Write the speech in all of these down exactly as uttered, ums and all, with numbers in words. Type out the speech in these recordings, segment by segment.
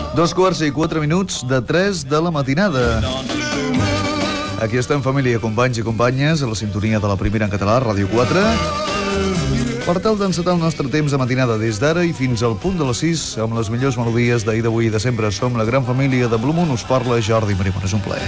Dos quarts i quatre minuts de tres de la matinada. Aquí estem, família, companys i companyes, a la sintonia de la primera en català, Ràdio quatre, per tal d'encetar el nostre temps de matinada des d'ara i fins al punt de les sis, amb les millors melodies d'ahir, d'avui i de sempre. Som la gran família de Blue Moon. Us parla Jordi Marimon. És un plaer.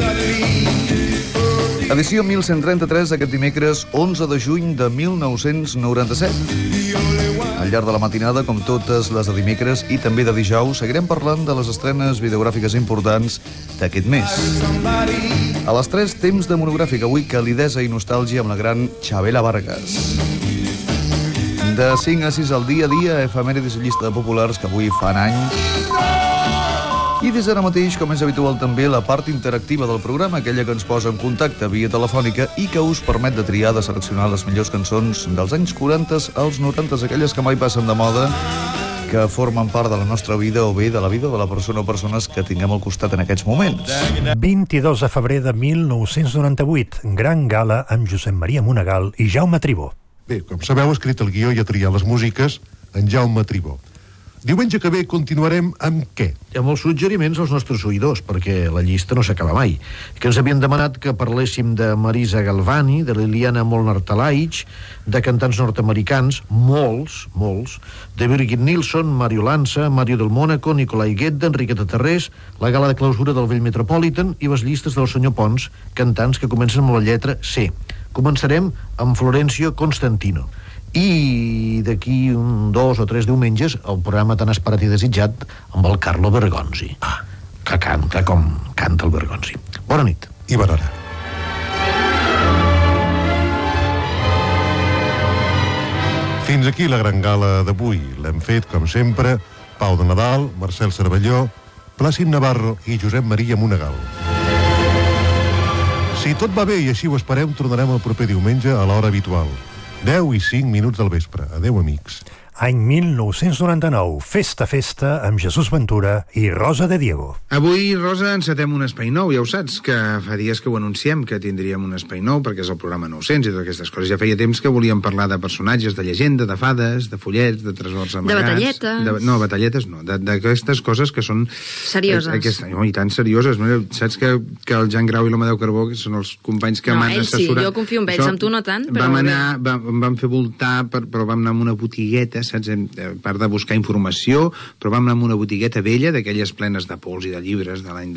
Edició mil cent trenta-tres, aquest dimecres onze de juny de mil nou-cents noranta-set. Al llarg de la matinada, com totes les de dimecres i també de dijous, seguirem parlant de les estrenes videogràfiques importants d'aquest mes. A les tres, temps de monogràfic. Avui, calidesa i nostàlgia amb la gran Chabela Vargas. De cinc a sis al dia a dia, efemèrides i llista de populars que avui fan anys. I des d'ara mateix, com és habitual també, la part interactiva del programa, aquella que ens posa en contacte via telefònica i que us permet de triar, de seleccionar les millors cançons dels anys quaranta als noranta, aquelles que mai passen de moda, que formen part de la nostra vida o bé de la vida de la persona o persones que tinguem al costat en aquests moments. vint-i-dos de febrer de mil nou-cents noranta-vuit, gran gala amb Josep Maria Monegal i Jaume Tribó. Bé, com sabeu, ha escrit el guió i ha triat les músiques en Jaume Tribó. Diumenge que ve continuarem amb què? Amb els suggeriments als nostres oïdors, perquè la llista no s'acaba mai. Que ens havien demanat que parléssim de Marisa Galvani, de Liliana Molnar-Talaich, de cantants nord-americans, molts, molts, de Birgit Nilsson, Mario Lanza, Mario del Mónaco, Nicolai Guedda, Enriqueta Tarrés, la gala de clausura del Vell Metropolitan i les llistes del senyor Pons, cantants que comencen amb la lletra C. Començarem amb Florencio Constantino. I d'aquí un, dos o tres diumenges el programa tan esperat i desitjat amb el Carlo Bergonzi. Ah, que canta com canta el Bergonzi. Bona nit. I bona hora. Fins aquí la gran gala d'avui. L'hem fet, com sempre, Pau de Nadal, Marcel Cervelló, Plàcid Navarro i Josep Maria Monegal. Si tot va bé i així ho esperem, tornarem el proper diumenge a l'hora habitual. deu i cinc minuts del vespre. Adéu, amics. Any mil nou-cents noranta-nou, Festa, Festa, amb Jesús Ventura i Rosa de Diego. Avui, Rosa, encetem un espai nou, ja ho saps, que fa dies que ho anunciem, que tindríem un espai nou, perquè és el programa nou-cents i totes aquestes coses. Ja feia temps que volíem parlar de personatges, de llegenda, de fades, de follets, de tresors amagats... De batalletes. De, no, batalletes no, d'aquestes coses que són... Serioses. Aquesta, no, i tan serioses. No? Saps que, que el Jan Grau i l'Amadeu Carbó, que són els companys que no, m'han ells assessorat... Sí, jo confio en ells, amb tu no tant, però... Vam anar, vam, vam fer voltar, per, però vam anar a una botigueta, saps? A part de buscar informació, però vam anar a una botigueta vella, d'aquelles plenes de pols i de llibres de l'any